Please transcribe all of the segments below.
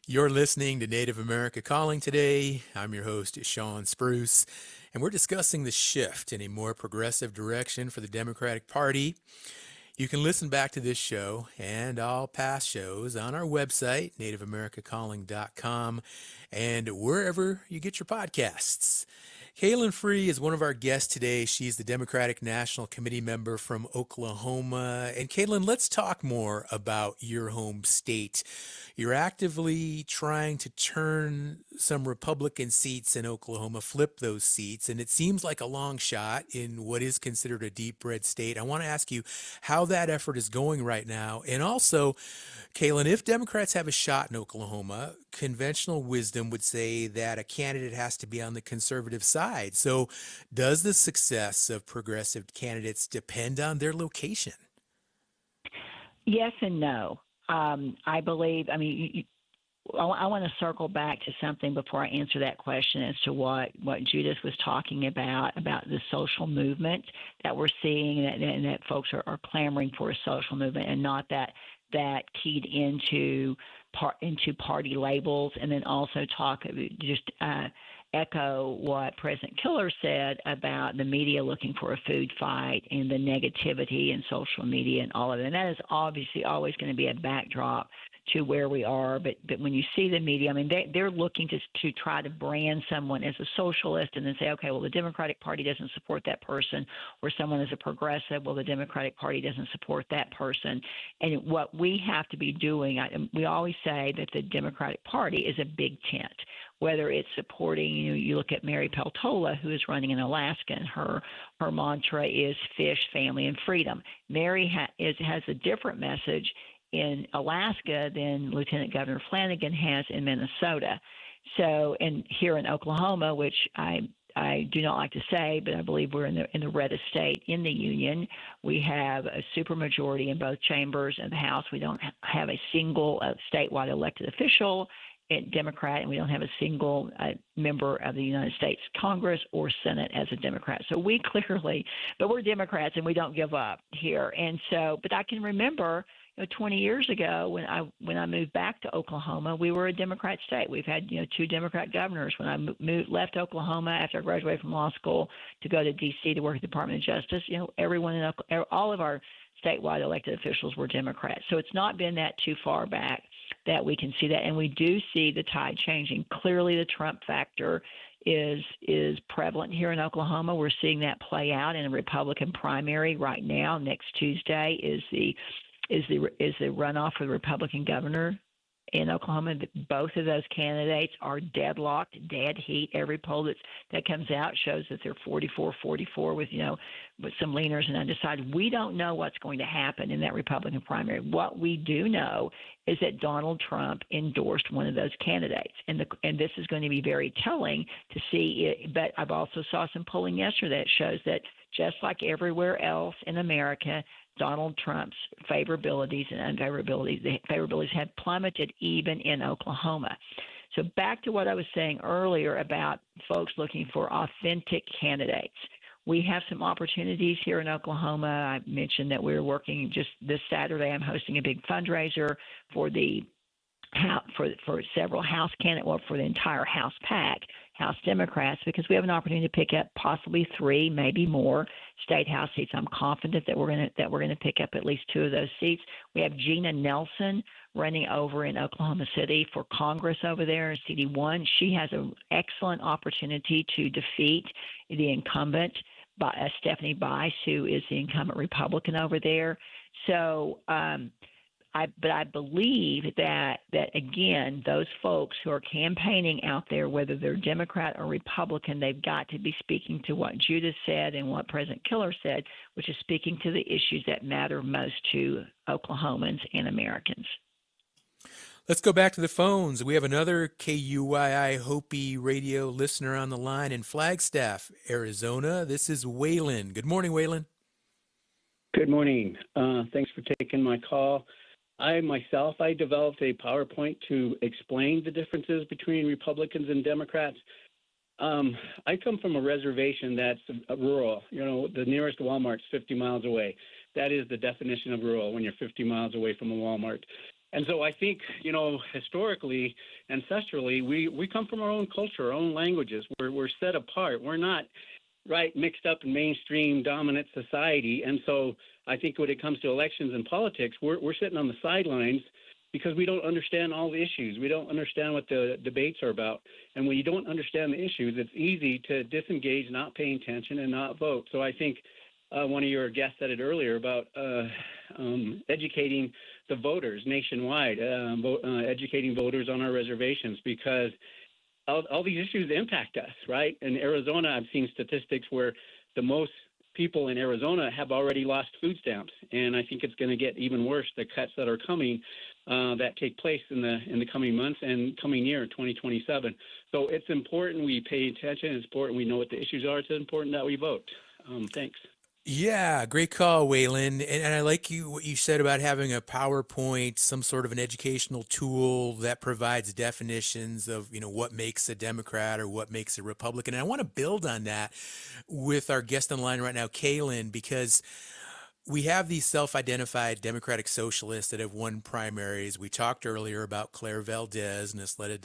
You're listening to Native America Calling today. I'm your host, Sean Spruce, and we're discussing the shift in a more progressive direction for the Democratic Party. You can listen back to this show and all past shows on our website, nativeamericacalling.com, and wherever you get your podcasts. Kaylin Free is one of our guests today. She's the Democratic National Committee member from Oklahoma. And Kaylin, let's talk more about your home state. You're actively trying to turn some Republican seats in Oklahoma, flip those seats, and it seems like a long shot in what is considered a deep red state. I want to ask you how that effort is going right now. And also, Kaylin, if Democrats have a shot in Oklahoma, conventional wisdom would say that a candidate has to be on the conservative side. So, does the success of progressive candidates depend on their location? Yes and no. I believe, I want to circle back to something before I answer that question as to what Judith was talking about the social movement that we're seeing and that folks are clamoring for a social movement and not that keyed into party labels, and then also echo what President Killer said about the media looking for a food fight and the negativity in social media and all of it. And that is obviously always going to be a backdrop to where we are. But when you see the media, they're looking to try to brand someone as a socialist and then say, okay, well, the Democratic Party doesn't support that person, or someone is a progressive, well, the Democratic Party doesn't support that person. And what we have to be doing, we always say that the Democratic Party is a big tent, whether it's supporting, you look at Mary Peltola, who is running in Alaska, and her mantra is fish, family, and freedom. Mary has a different message in Alaska than Lieutenant Governor Flanagan has in Minnesota. So, and here in Oklahoma, which I do not like to say, but I believe we're in the reddest state in the union. We have a supermajority in both chambers of the House. We don't have a single statewide elected official Democrat, and we don't have a single member of the United States Congress or Senate as a Democrat. So we clearly, but we're Democrats and we don't give up here. And so, but I can remember 20 years ago when I moved back to Oklahoma, we were a Democrat state. We've had 2 Democrat governors. When I left Oklahoma after I graduated from law school to go to D.C. to work at the Department of Justice, all of our statewide elected officials were Democrats. So it's not been that too far back that we can see that, and we do see the tide changing. Clearly, the Trump factor is prevalent here in Oklahoma. We're seeing that play out in a Republican primary right now. Next Tuesday is the runoff for the Republican governor in Oklahoma. Both of those candidates are deadlocked, dead heat. Every poll that comes out shows that they're 44-44 with some leaners and undecided. We don't know what's going to happen in that Republican primary. What we do know is that Donald Trump endorsed one of those candidates, and this is going to be very telling to see it. But I've also saw some polling yesterday that shows that just like everywhere else in America, Donald Trump's favorabilities and unfavorabilities, the favorabilities have plummeted even in Oklahoma. So back to what I was saying earlier about folks looking for authentic candidates. We have some opportunities here in Oklahoma. I mentioned that we're working just this Saturday. I'm hosting a big fundraiser for several House candidates, well, for the entire House PAC, House Democrats, because we have an opportunity to pick up possibly 3, maybe more state House seats. I'm confident that we're going to pick up at least 2 of those seats. We have Gina Nelson running over in Oklahoma City for Congress over there in CD1. She has an excellent opportunity to defeat the incumbent, Stephanie Bice, who is the incumbent Republican over there. So, but I believe that again, those folks who are campaigning out there, whether they're Democrat or Republican, they've got to be speaking to what Judith said and what President Killer said, which is speaking to the issues that matter most to Oklahomans and Americans. Let's go back to the phones. We have another KUYI Hopi radio listener on the line in Flagstaff, Arizona. This is Waylon. Good morning, Waylon. Good morning. Thanks for taking my call. I developed a PowerPoint to explain the differences between Republicans and Democrats. I come from a reservation that's rural. The nearest Walmart's 50 miles away. That is the definition of rural, when you're 50 miles away from a Walmart. And so I think, historically, ancestrally, we come from our own culture, our own languages. We're set apart. We're not mixed up in mainstream dominant society. And so I think when it comes to elections and politics, we're sitting on the sidelines because we don't understand all the issues. We don't understand what the debates are about. And when you don't understand the issues, it's easy to disengage, not paying attention, and not vote. So I think one of your guests said it earlier about educating the voters nationwide, educating voters on our reservations, because all these issues impact us, right? In Arizona, I've seen statistics where the most people in Arizona have already lost food stamps, and I think it's going to get even worse, the cuts that are coming that take place in the coming months and coming year, 2027. So it's important we pay attention. It's important we know what the issues are. It's important that we vote. Thanks. Yeah, great call, Waylon. And I like what you said about having a PowerPoint, some sort of an educational tool that provides definitions of, what makes a Democrat or what makes a Republican. And I want to build on that with our guest on the line right now, Kaylin, because we have these self-identified Democratic Socialists that have won primaries. We talked earlier about Claire Valdez, an Isleta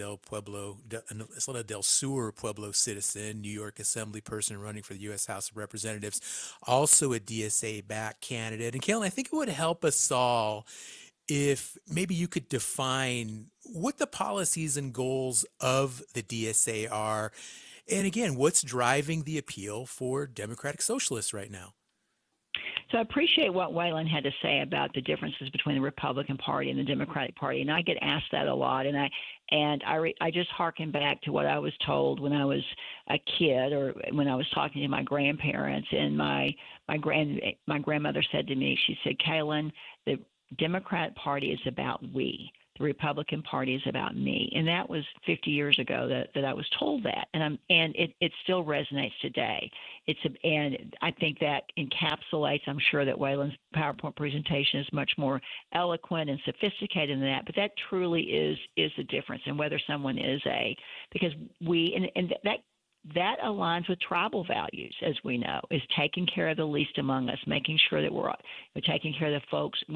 del Sur Pueblo citizen, New York Assembly person running for the U.S. House of Representatives, also a DSA-backed candidate. And Kaylin, I think it would help us all if maybe you could define what the policies and goals of the DSA are. And again, what's driving the appeal for Democratic Socialists right now? So I appreciate what Waylon had to say about the differences between the Republican Party and the Democratic Party, and I get asked that a lot. And I just harken back to what I was told when I was a kid, or when I was talking to my grandparents. And my grandmother said to me, she said, "Kaylin, the Democratic Party is about we. The Republican Party is about me." And that was 50 years ago that I was told that. And it still resonates today. And I think that encapsulates, I'm sure that Waylon's PowerPoint presentation is much more eloquent and sophisticated than that, but that truly is the difference in whether someone is because that aligns with tribal values, as we know, is taking care of the least among us, making sure that we're taking care of the folks